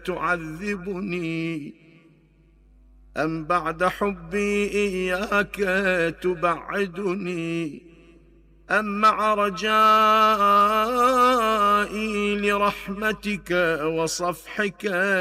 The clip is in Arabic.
تعذبني، أم بعد حبي إياك تبعدني، أم مع رجائي لرحمتك وصفحك